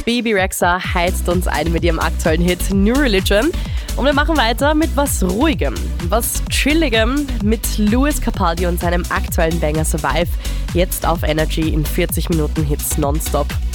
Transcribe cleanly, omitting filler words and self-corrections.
Bebe Rexha heizt uns ein mit ihrem aktuellen Hit New Religion. Und wir machen weiter mit was Ruhigem, was Chilligem mit Lewis Capaldi und seinem aktuellen Banger Survive. Jetzt auf Energy in 40 Minuten Hits nonstop.